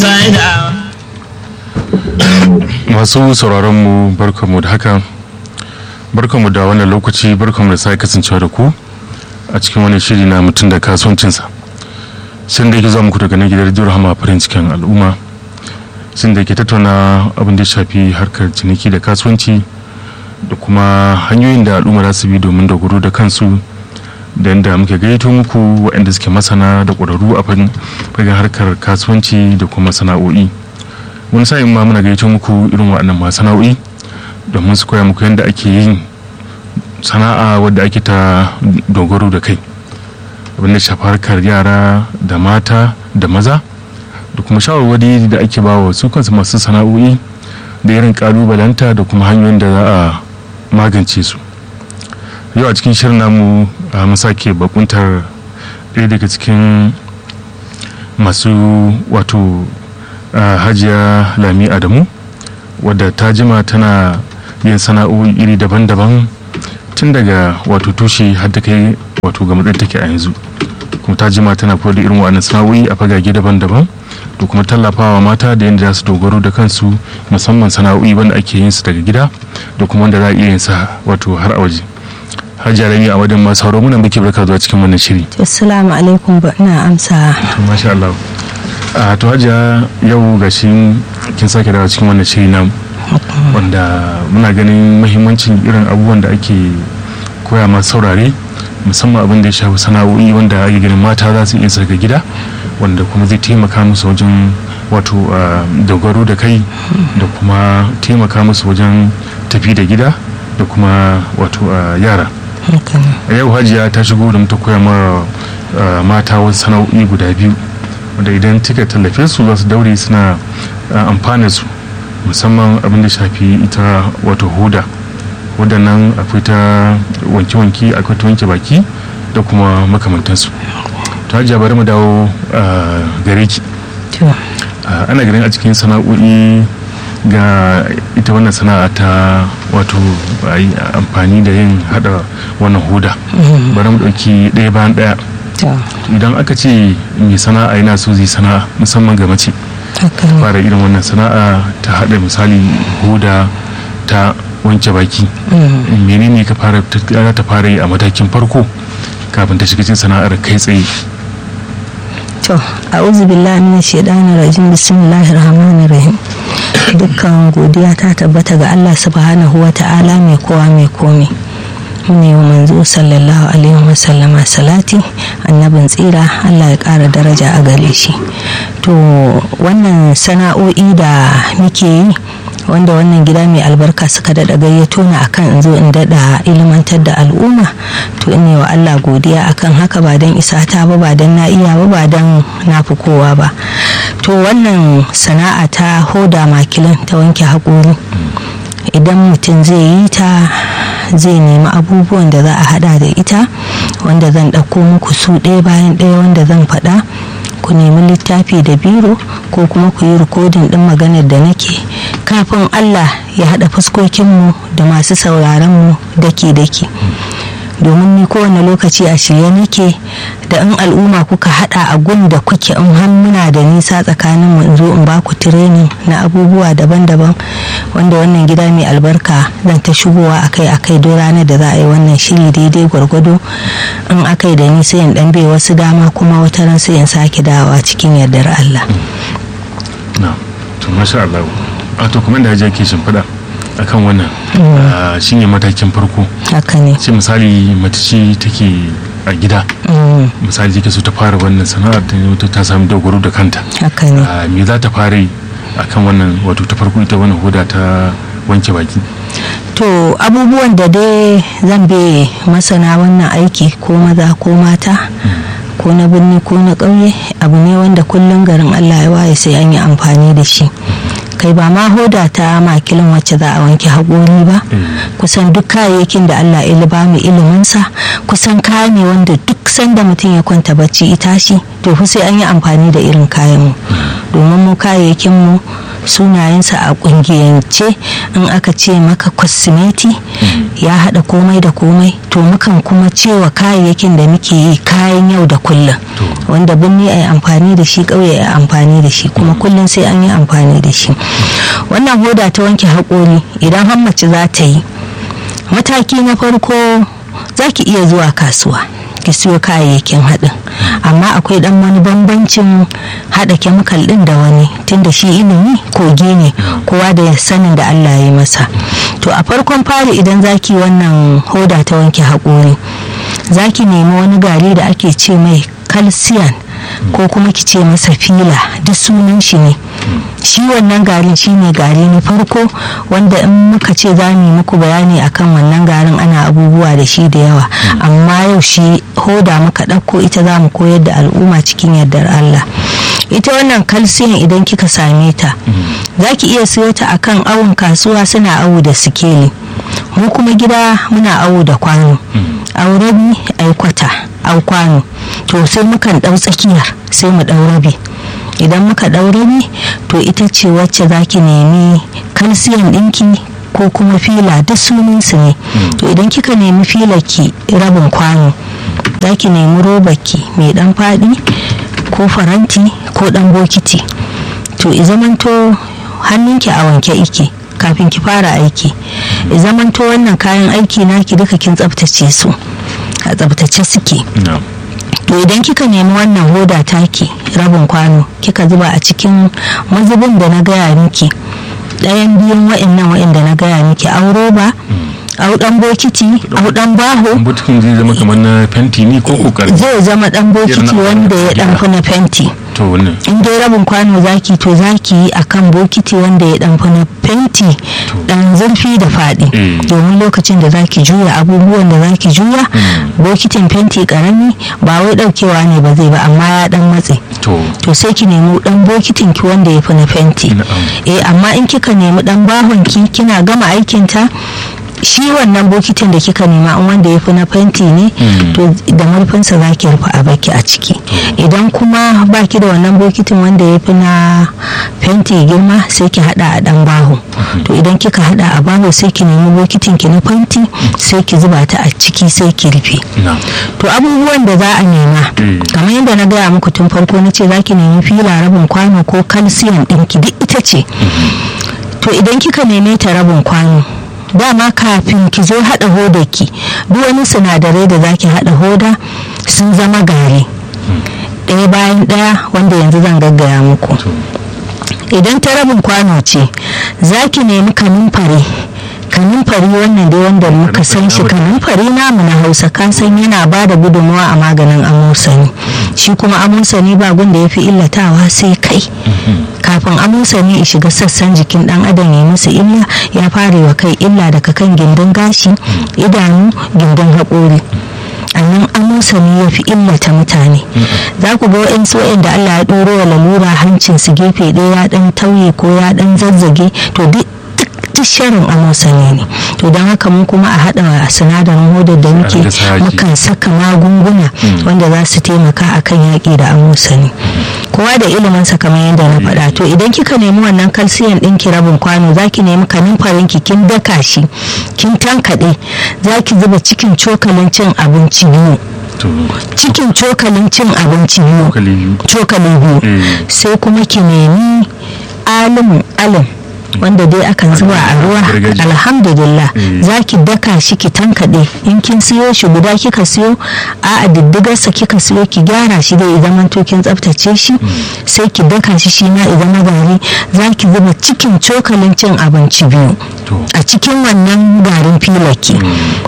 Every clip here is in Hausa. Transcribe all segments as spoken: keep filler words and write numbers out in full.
masu sauraron mu barkamu da haka, barkamu da wannan lokaci, barkamu da sai kasancewa da ku a cikin wani shiri na mutum da kasuwancinsa. Shin da yake zuwa muku daga nan gidan Radio Rahama farin cikin al'umma, shin da yake tattauna abin da ya shafi harkar ciniki da kasuwanci da kuma hanyoyin da al'umma za su bi domin dogaro da kansu, da yadda muke gayyato muku waɗanda suke masana da ƙwararru a fagen harkar kasuwanci da kuma sana'o'i. Wani sa'in ma muna gayyato muku irin waɗannan masana'o'i domin su koya muku yadda ake yin sana'a wadda ake ta dogaro da kai, abin da shafi harkar yara da mata da maza, da kuma shawarwari da ake ba wa su kansu masu sana'o'i da irin ƙalubalanta da kuma hanyoyin da za a magance su. Yau a cikin shirin namu mun sake bakuntar ɗaya daga cikin masu wato Hajiya Lami Adamu, wadda ta jima tana yin sana'o'i iri daban-daban tun daga wato tushe har ta kai wato ga matsayin take a yanzu, kuma ta jima tana koyar da irin waɗannan sana'o'i a fagage daban-daban da kuma tallafawa mata da yadda za su dogaro da kansu, musamman sana'o'i wanda ake yin su daga gida da kuma wanda za a iya yin sa wato har a waje. Hajiya Lami a wajen masu sauraro muna muke barka zuwa cikin wannan shiri. Assalamu alaikum, ba ina amsa. Masha Allah. a to Hajiya, yau gashi kin sake dawo cikin wannan shiri na wanda muna ganin muhimmancin irin abubuwan da ake koya masu saurare, musamman abin da ya shafi sana'o'i wanda ake ganin mata za su iya daga gida, wanda kuma zai taimaka musu wajen wato dogaro da kai da kuma taimaka musu wajen tafi da gida da kuma wato yara. A yau Hajiya ta shigo da mutu koya mara mata wasu sana'o'i guda biyu wanda idan kika tallafe su za su daure suna amfana su, musamman abin da shafi ita wato hoda, waɗannan akwai ta wanke-wanke, akwai ta wanke baki da kuma makamantansu. Ta Hajiya, bari mu dawo gare ki. Ana ganin a cikin sana'o'i ga ita wannan sana'a ta wato yi amfani da yin hada wannan hoda, bari mu ɗauki ɗaya bayan ɗaya. Idan aka ce mai sana'a yana so zai sana'a, musamman ga mace fara irin wannan sana'a ta hada misali hoda ta wanke baki, menene ka fara ta fara yi a matakin farko kafin ta shiga cikin sana'ar kai tsaye? To, a'udhu billahi minash shaitanir rajim, bismillahir rahmanir rahim. Dukkan godiya ta tabbata ga Allah subhanahu wa ta'ala mai kowa mai komai. Ne wa manzo sallallahu alaihi wa sallama salati, annabin tsira, Allah ya ƙara daraja a gare shi. To wannan sana'o'i da muke yi, wanda wannan gida mai albarka suka daɗa gayyato ni akan in zo in daɗa ilimantar da al'umma, to ine wa Allah godiya akan haka, ba don isata ba, ba don na iya ba, ba don na fi kowa ba. To wannan sana'a ta hoda makilin ta wanke haƙori, idan mutum zai yi ta zai nemi abubuwan da za a hada da ita, wanda zan ɗauko muku su ɗaya bayan ɗaya wanda zan faɗa. Ku nemi littafi da biro ko kuma ku yi rikodin ɗin maganar da nake, kafin Allah ya haɗa fuskokinmu da masu sauraronmu dake-dake, domin ni kowane lokaci a shirye nake da in al'umma kuka haɗa a gun da kuke, in har muna da nisa tsakaninmu, in zo in ba ku training na abubuwa daban-daban wanda wannan gida mai albarka zan ta shigowa akai-akai don ranar da za a yi wannan shiri daidai gwargwado. In akai da ni sai in ɗan bai wasu dama, kuma wata ran sai in sake dawowa cikin yardar Allah. Na, to masha Allah. A to kuma da Hajiya ke shimfiɗa akan wannan shi ne matakin farko. Haka ne. Sai misali mace ce take a gida, misali take so ta fara wannan sana'ar ta ta samu dogaro da kanta. Haka ne. Me za ta fara yi akan wannan wato ta farko ita wannan hoda ta wanke baki? To abubuwan da dai zan be masana wannan aiki, ko maza ko mata, ko na birni ko na ƙauye, abu ne wanda kullum garin Allah ya waye sai an yi amfani da shi. Kai ba ma hoda ta makilin wacce za a wanke haƙori ba, kusan duk kayayyakin da Allah ya ba mu iliminsa, kusan kaya ne wanda duk sanda mutum ya kwanta bacci ita shi, to fa sai an yi amfani da irin kayan mu, domin mu kayayyakin mu sunayensa a kungiyance in aka ce maka kwasimeti ya hada komai da komai, to mukan kuma cewa kayayyakin da muke yi kayan yau da kullum, wanda birni a yi amfani da shi, ƙauye a yi amfani da shi, kuma kullum sai an yi amfani da shi. Wannan hoda ta wanke haƙori idan har mace za ta yi, mataki na farko za ki iya zuwa kasuwa ki siyo kayayyakin haɗin, amma akwai ɗan wani bambancin haɗa kemikal ɗin da wani, tunda shi ilimi kogi ne, kowa da sanin da Allah ya yi masa. To a farkon fari idan zaki wannan hoda ta wanke haƙori, zaki nemi wani gari da ake ce mai calcium ko kuma ki ce masa fila, duk sunan shi ne. Shi wannan garin shi ne gari na farko wanda in muka ce za mu yi muku bayani akan wannan garin ana abubuwa da shi da yawa, amma yau shi hoda muka ɗauko ita za mu koyar da al'umma cikin yardar Allah. Ita wannan calcium idan kika same ta za ki iya siyo ta akan awon kasuwa, suna awo da sikeli, mu kuma gida muna awo da kwano, awo rabi ai kwata au kwano, to sai mukan ɗau tsakiyar sai mu ɗau rabi. Idan muka ɗau rabi to ita ce wacce za ki nemi calcium ɗinki ko kuma fila, duk sunan su ne. To idan kika nemi filar ki rabin kwano, za ki nemi robar ki mai ɗan faɗi ko faranti ko ɗan bokiti, to i zamanto hannunki a wanke ike kafin ki fara aiki, i zamanto wannan kayan aiki naki duka kin tsaftace su, a tsaftace suke. To idan kika nemi wannan hoda taki rabin kwano kika zuba a cikin mazubin da na gaya miki, ɗayan biyun wa'annan wa'anda na gaya miki, au roba au dan bokiti au dan baho. Bokitin zai zama kamar na fenti ne ko kokari? Zai zama dan bokiti wanda ya dan fi na fenti. To wannan in dai rabin kwano zaki to zaki yi akan bokiti wanda ya dan fi na fenti dan zurfi da fadi, domin lokacin da zaki juya abubuwan da zaki juya, bokitin fenti karami ba wai daukewa ne ba zai ba, amma ya dan matse, to sai ki nemi dan bokitin ki wanda ya fi na fenti. Eh amma in kika nemi dan bahon ki kina gama aikin ta, shi wannan bokitin da kika nema an wanda ya fi na fenti ne, to da murfinsa za ki rufe a baki a ciki. Idan kuma baki da wannan bokitin wanda ya fi na fenti girma, sai ki hada a dan baho. To idan kika hada a baho sai ki nemi bokitin ki na fenti sai ki zuba ta a ciki sai ki rufe. To abubuwan da za a nema kamar yadda na gaya muku tun farko, na ce za ki nemi fila rabin kwano ko calcium ɗinki, duk ita ce. To idan kika neme ta rabin kwano, dama kafin ki zo hada hodarki duk wani sinadarai da zaki hada hoda sun zama gari ɗaya bayan ɗaya, wanda yanzu zan gaggaya muku. Idan ta rabin kwano ce zaki nemi kanumfari. Kanumfari wannan dai wanda muka san shi, kanumfari namu na Hausa kan san yana ba da gudunmawa a maganin amosani. Shi kuma amosani ba gunda ya fi illatawa sai kai. Kafin amosani ya shiga sassan jikin dan adam ya musu illa, ya fara wa kai illa daga kan gindin gashi, idanu, gindin haƙori. annan amosani ya fi illata mutane. Za ku ga wa'insu wa'inda Allah ya ɗoro wa lalura hancin su gefe ɗaya ya ɗan tauye ko ya ɗan zazzage, to duk duk sharin amosani ne. To don haka mun kuma a haɗa sinadarin hodar da muke mukan saka magunguna wanda za su taimaka akan yaƙi da amosani. Kowa da iliminsa kamar yadda na faɗa. To idan kika nemi wannan kalsiyan ɗin ki rabin kwano, za ki nemi kanumfarin ki kin daka shi kin tankaɗe, za ki zuba cikin cokalin cin abinci biyu. Cikin cokalin cin abinci biyu cokali biyu sai kuma ki nemi alim alim wanda dai akan zuwa a ruwa, alhamdulillah za ki daka shi ki tankaɗe. In kin siyo shi guda kika siyo, a diddigarsa kika siyo, ki gyara shi dai idan to kin tsaftace shi, sai ki daka shi shi ma idan gari, za ki zuba cikin cokalin cin abinci biyu a cikin wannan garin filaki.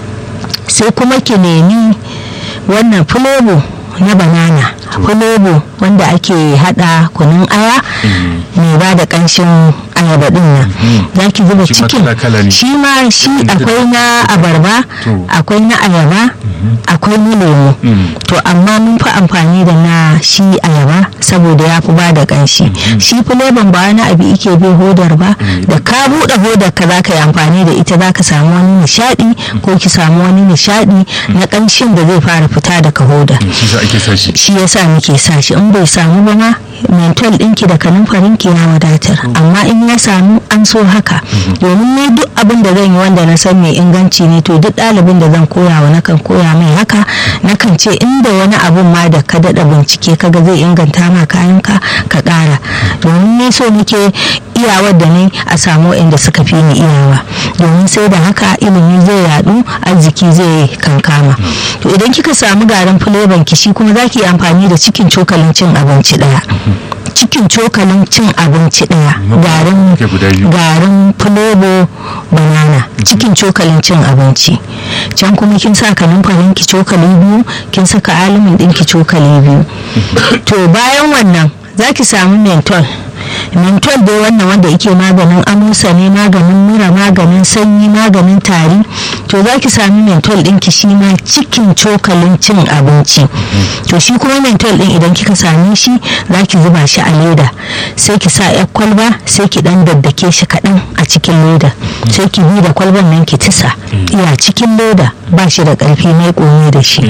Sai kuma ki nemi wannan fulobo na banana, fulobo wanda ake hada kunun aya mai ba da kanshin ayaba din nan, za ki zuba cikin shi ma shi akwai na abarba, akwai na ayaba, akwai na lemu. To amma mun fi amfani da na shi ayaba saboda ya fi ba da kanshi. Shi fulobon ba wani abu ike bai hodar ba, da ka buɗe hodar ka za ka yi amfani da ita, za ka samu wani nishaɗi ko ki samu wani nishaɗi na kanshin da zai fara fita daga hodar. Shi yasa muke sa shi, in bai samu ba ma mental ɗinki da kanumfarinki ya wadatar. Amma in ya samu an so haka, domin ne duk abin da zan yi wanda na san mai inganci ne, to duk ɗalibin da zan koya wa nakan koya mai haka. Nakan ce inda wani abun ma da ka daɗa bincike kaga zai inganta ma kayanka ka ƙara, domin ne so nake iyawar da ne a samu inda suka fi ni iyawa, domin sai da haka ilimi zai yaɗu, arziki zai kankama. To idan kika samu garin fuleban ki, shi kuma zaki yi amfani da cikin cokalin cin abinci ɗaya. Cikin cokalin cin abinci ɗaya garin garin fulebo banana, cikin cokalin cin abinci. Can kuma kin sa kanumfarin ki cokali biyu, kin saka alimin ɗinki cokali biyu. To bayan wannan zaki samu menthol. Menthol dai wannan wanda yake maganin amusa ne, maganin mura, maganin sanyi, maganin tari. To za ki sami menthol ɗinki shi ma cikin cokalin cin abinci. To shi kuma menthol ɗin idan kika same shi za ki zuba shi a leda, sai ki sa yar kwalba, sai ki ɗan daddake shi kaɗan a cikin leda, sai ki bi da kwalban nan ki tisa iya cikin leda, ba shi da ƙarfi mai ƙone da shi.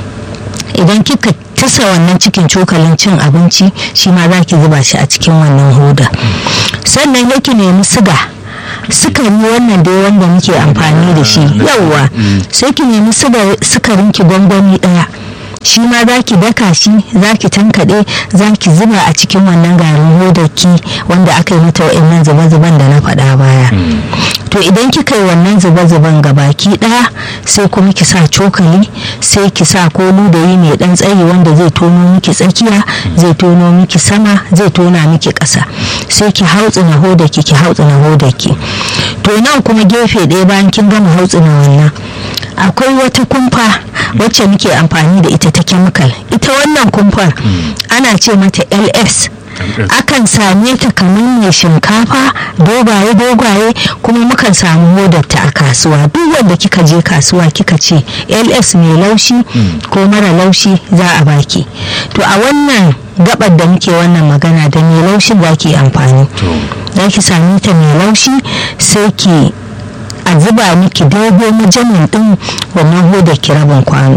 Idan kika tasa wannan cikin cokalin cin abinci, shi ma za ki zuba shi a cikin wannan hoda. Sannan yake nemi siga, sukari wannan dai wanda muke amfani da shi, yawwa sai ki nemi sukarin ki gwangwani ɗaya, shi ma za ki daka shi, za ki tankaɗe, za ki zuba a cikin wannan garin hodaki wanda aka yi mata wa'annan zuba-zuban da na faɗa baya. To idan kika yi wannan zuba-zuban gabaki ɗaya, sai kuma ki sa cokali, sai ki sa ko ludayi mai ɗan tsayi wanda zai tono miki tsakiya, zai tono miki sama, zai tona miki ƙasa, sai ki hautsina hodaki, ki hautsina hodaki. To nan kuma gefe ɗaya bayan kin gama hautsina wannan, akwai wata kumfa wacce muke amfani da ita ta chemical. Ita wannan kumfar ana ce mata L S. Akan same ta kamar mai shinkafa, dogaye dogaye, kuma mukan samu hodarta a kasuwa. Duk wanda kika je kasuwa kika ce L S mai laushi ko mara laushi za a baki. To a wannan gabar da muke wannan magana da mai laushin za ki amfani. Za ki same ta mai laushi, sai ki a zuba miki dogo majamin din wannan hodar ki rabin kwano.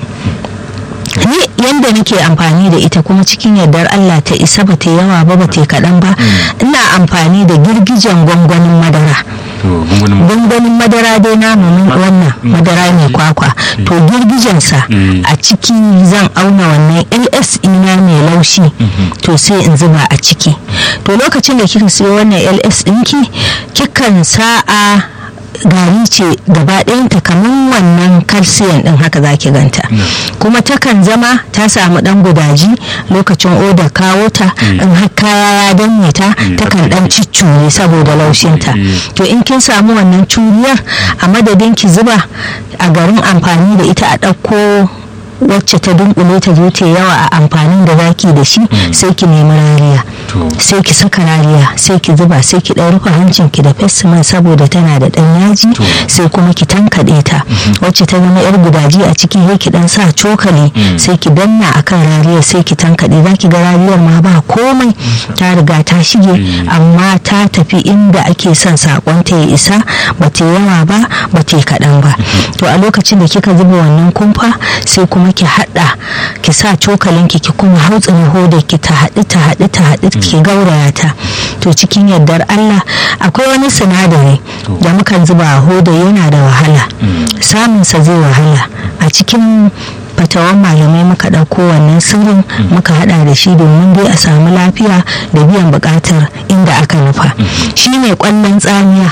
Ni yanda nake amfani da ita kuma cikin yardar Allah ta isa ba ta yawa ba, ba ta kaɗan ba, ina amfani da girgijen gwangwanin madara. Gwangwanin madara dai na mun wannan madara mai kwakwa, to girgijensa a ciki zan auna wannan L S ina mai laushi, to sai in zuba a ciki. To lokacin da kika siyo wannan L S ɗinki, kikan sa'a gari ce gaba ɗayanta kamar wannan calcium ɗin haka zaki ganta, kuma takan zama ta samu ɗan gudaji lokacin odar kawo ta, in har kaya ya danne ta takan ɗan ciccure saboda laushinta. To in kin samu wannan curiyar, a madadin ki zuba a garin amfani da ita a ɗauko wacce ta dunkule ta zo ta yawa a amfanin da zaki da shi, sai ki nemi rariya, sai ki saka rariya, sai ki zuba, sai ki ɗan rufe hancin ki da fesiman saboda tana da ɗan yaji, sai kuma ki tankaɗe ta wacce ta zama yar gudaji a ciki, sai ki ɗan sa cokali, sai ki danna akan rariyar, sai ki tankaɗe. Za ki ga rariyar ma ba komai, ta riga ta shige, amma ta tafi inda ake son sakon ta ya isa, ba ta yawa ba, ba ta kaɗan ba. To a lokacin da kika zuba wannan kumfa, sai kuma ki hada, ki sa cokalin ki ki kuma hautsina hodar ki ta haɗu ta haɗu ta haɗu ki gauraya ta. To cikin yardar Allah akwai wani sinadari da mukan zuba a hodar, yana da wahala, samun sa zai wahala. A cikin fatawan malamai muka ɗauko wannan sirrin muka hada da shi domin dai a samu lafiya da biyan buƙatar inda aka nufa. Shi ne ƙwallon tsamiya.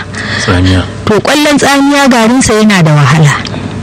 To ƙwallon tsamiya garinsa yana da wahala.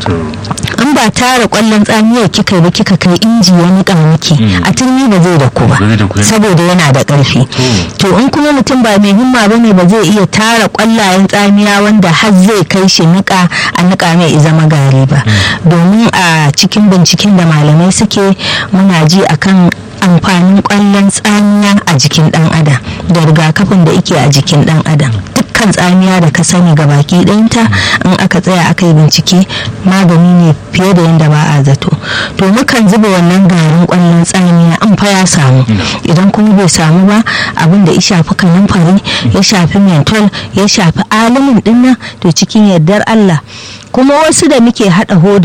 In ba tara kwallon tsamiyar kika ba kika kai inji ya nika miki, a turmi ba zai da ku ba saboda yana da ƙarfi. To in kuma mutum ba mai himma bane, ba zai iya tara kwallayen tsamiya wanda har zai kai shi nika a nika mai zama gari ba. Domin a cikin binciken da malamai suke, muna ji akan amfanin kwallon tsamiya a jikin dan adam da rigakafin da yake a jikin dan adam. Dukkan tsamiya da ka sani ga baki ɗayanta, in aka tsaya aka yi bincike, magani ne fiye da yadda ba a zato. To mukan zuba wannan garin kwallon tsamiya in fa ya samu. Idan kuma bai samu ba, abin da ya shafi kanumfari, ya shafi menthol, ya shafi alimin dinnan, to cikin yardar Allah. Kuma wasu da muke hada hodar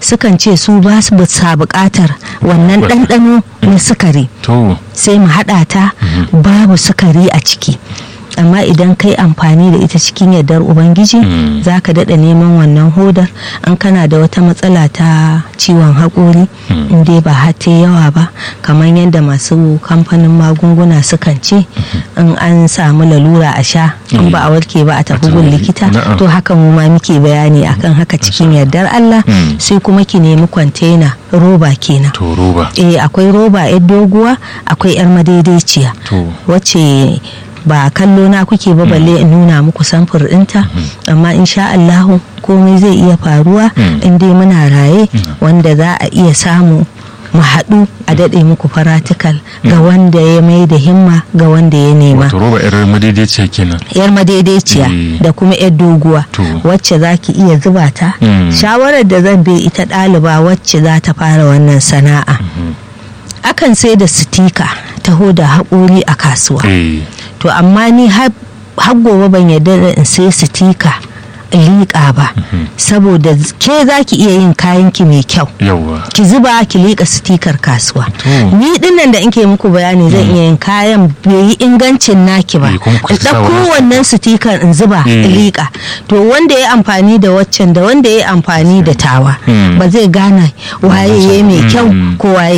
sukan ce su ba su sa buƙatar wannan ɗanɗano na sukari sai mu haɗa ta babu sukari a ciki. Amma idan kai amfani da ita cikin yardar ubangiji mm. za ka daɗa neman wannan hodar. An kana da wata matsala ta ciwon haƙori mm. in dai ba hata yawa ba, kamar yadda masu kamfanin magunguna sukan ce mm-hmm. in an samu lalura a sha in ba a warke ba a tafi gun likita, to haka mu ma muke bayani akan haka cikin yardar Allah. mm. Sai kuma ki nemi kwantena roba kenan. To roba eh akwai roba yar doguwa, akwai yar madaidaiciya wacce ba kallo na kuke ba balle in nuna muku samfur ɗinta, amma insha Allahu komai zai iya faruwa in dai muna raye, wanda za a iya samu mu haɗu a daɗe muku faratikal ga wanda ya mai da himma ga wanda ya nema. Wato roba yar madaidaiciya kenan. Yar madaidaiciya da kuma yar doguwa wacce za ki iya zuba ta. Shawarar da zan bai ita ɗaliba wacce za ta fara wannan sana'a. Akan sai da sitika taho da haƙori a kasuwa. To amma ni har gobe ban yarda da in sai sitika liƙa ba, saboda ke za ki iya yin kayan ki mai kyau ki zuba ki liƙa sitikar kasuwa. Ni dinnan da inke muku bayani zan iya yin kayan bai yi ingancin naki ba, in ɗauko wannan sitikar in zuba in liƙa, to wanda ya amfani da waccan da wanda ya amfani da tawa ba zai gane waye ya mai kyau ko waye